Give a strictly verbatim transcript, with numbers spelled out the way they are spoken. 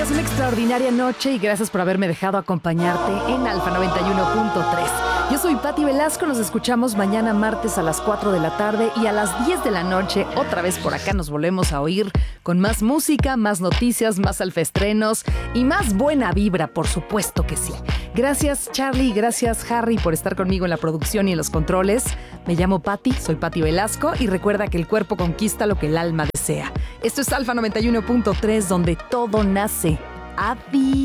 tengas una extraordinaria noche y gracias por haberme dejado acompañarte en Alfa noventa y uno punto tres. Yo soy Pati Velasco, nos escuchamos mañana martes a las cuatro de la tarde y a las diez de la noche otra vez por acá nos volvemos a oír con más música, más noticias, más alfaestrenos y más buena vibra, por supuesto que sí. Gracias Charlie, gracias Harry por estar conmigo en la producción y en los controles. Me llamo Pati, soy Pati Velasco y recuerda que el cuerpo conquista lo que el alma desea. Esto es Alfa noventa y uno punto tres donde todo nace. Adiós.